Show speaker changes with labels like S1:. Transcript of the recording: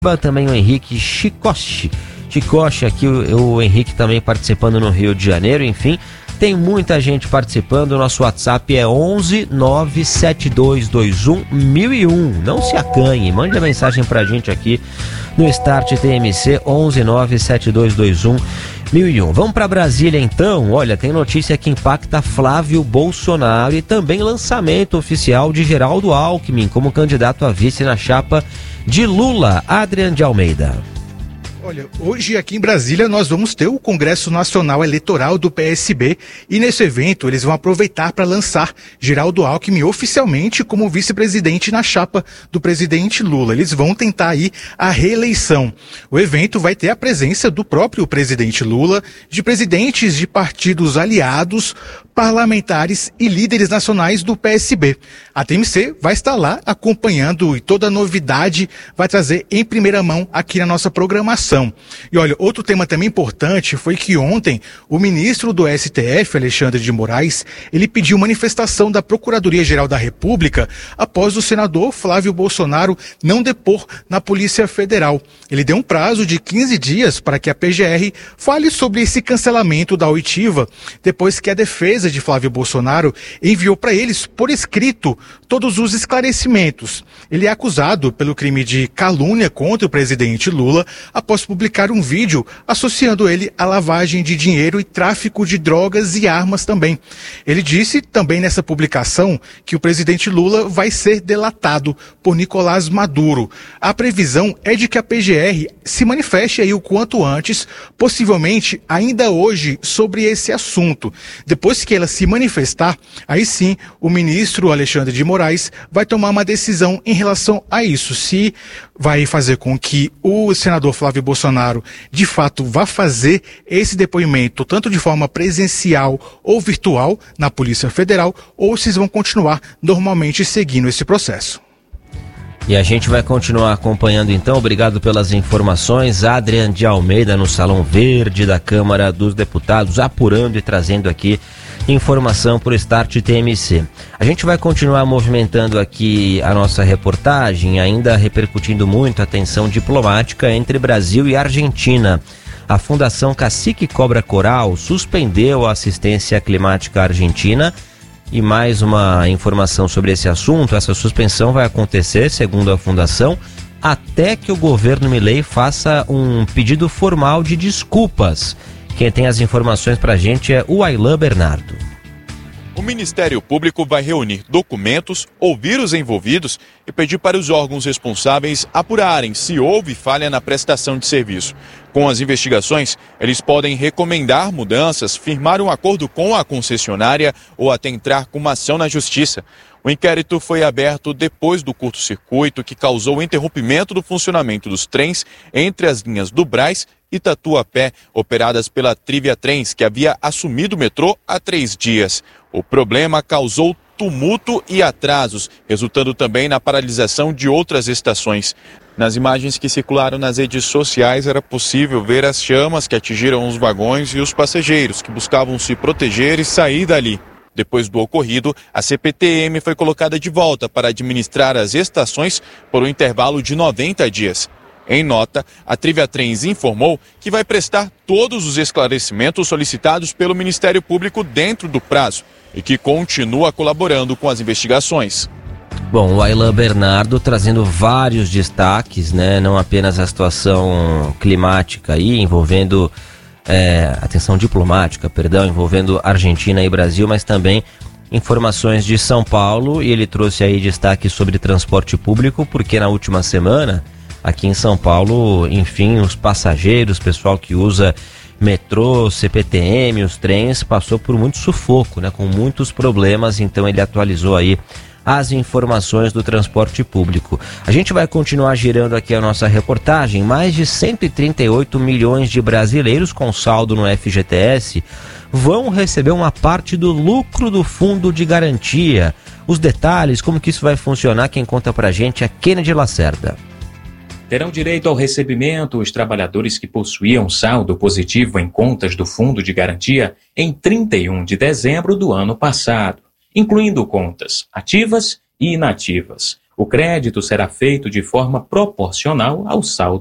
S1: Também o Henrique Chicoche aqui, o Henrique também participando no Rio de Janeiro, enfim, tem muita gente participando. O nosso WhatsApp é 11 97221 1001. Não se acanhe, mande a mensagem pra gente aqui no Start TMC 11 97221 1001. Vamos para Brasília então. Olha, tem notícia que impacta Flávio Bolsonaro e também lançamento oficial de Geraldo Alckmin como candidato a vice na chapa de Lula. Adrian de Almeida.
S2: Olha, hoje aqui em Brasília nós vamos ter o Congresso Nacional Eleitoral do PSB e nesse evento eles vão aproveitar para lançar Geraldo Alckmin oficialmente como vice-presidente na chapa do presidente Lula. Eles vão tentar aí a reeleição. O evento vai ter a presença do próprio presidente Lula, de presidentes de partidos aliados, parlamentares e líderes nacionais do PSB. A TMC vai estar lá acompanhando e toda novidade vai trazer em primeira mão aqui na nossa programação. E olha, outro tema também importante foi que ontem o ministro do STF, Alexandre de Moraes, ele pediu manifestação da Procuradoria-Geral da República após o senador Flávio Bolsonaro não depor na Polícia Federal. Ele deu um prazo de 15 dias para que a PGR fale sobre esse cancelamento da oitiva, depois que a defesa de Flávio Bolsonaro enviou para eles por escrito todos os esclarecimentos. Ele é acusado pelo crime de calúnia contra o presidente Lula após publicar um vídeo associando ele à lavagem de dinheiro e tráfico de drogas e armas também. Ele disse também nessa publicação que o presidente Lula vai ser delatado por Nicolás Maduro. A previsão é de que a PGR se manifeste aí o quanto antes, possivelmente ainda hoje, sobre esse assunto. Depois que ela se manifestar, aí sim o ministro Alexandre de Moraes vai tomar uma decisão em relação a isso, se vai fazer com que o senador Flávio Bolsonaro de fato vá fazer esse depoimento tanto de forma presencial ou virtual na Polícia Federal, ou se vão continuar normalmente seguindo esse processo.
S1: E a gente vai continuar acompanhando então. Obrigado pelas informações. Adrian de Almeida no Salão Verde da Câmara dos Deputados, apurando e trazendo aqui informação para o Start TMC. A gente vai continuar movimentando aqui a nossa reportagem, ainda repercutindo muito a tensão diplomática entre Brasil e Argentina. A Fundação Cacique Cobra Coral suspendeu a assistência climática argentina. E mais uma informação sobre esse assunto: essa suspensão vai acontecer, segundo a Fundação, até que o governo Milei faça um pedido formal de desculpas. Quem tem as informações pra gente é o Aylan Bernardo.
S3: O Ministério Público vai reunir documentos, ouvir os envolvidos e pedir para os órgãos responsáveis apurarem se houve falha na prestação de serviço. Com as investigações, eles podem recomendar mudanças, firmar um acordo com a concessionária ou até entrar com uma ação na Justiça. O inquérito foi aberto depois do curto-circuito que causou o interrompimento do funcionamento dos trens entre as linhas do Brás e Tatuapé, operadas pela Trivia Trens, que havia assumido o metrô há 3 dias. O problema causou tumulto e atrasos, resultando também na paralisação de outras estações. Nas imagens que circularam nas redes sociais era possível ver as chamas que atingiram os vagões e os passageiros que buscavam se proteger e sair dali. Depois do ocorrido, a CPTM foi colocada de volta para administrar as estações por um intervalo de 90 dias. Em nota, a Trivia Trens informou que vai prestar todos os esclarecimentos solicitados pelo Ministério Público dentro do prazo e que continua colaborando com as investigações.
S1: Bom, o Aylan Bernardo trazendo vários destaques, né? Não apenas a situação climática aí, envolvendo atenção diplomática, envolvendo Argentina e Brasil, mas também informações de São Paulo, e ele trouxe aí destaque sobre transporte público, porque na última semana, aqui em São Paulo, enfim, os passageiros, pessoal que usa metrô, CPTM, os trens, passou por muito sufoco, né? Com muitos problemas, então ele atualizou aí as informações do transporte público. A gente vai continuar girando aqui a nossa reportagem. Mais de 138 milhões de brasileiros com saldo no FGTS vão receber uma parte do lucro do fundo de garantia. Os detalhes, como que isso vai funcionar, quem conta pra gente é Kennedy Lacerda.
S4: Terão direito ao recebimento os trabalhadores que possuíam saldo positivo em contas do fundo de garantia em 31 de dezembro do ano passado, incluindo contas ativas e inativas. O crédito será feito de forma proporcional ao saldo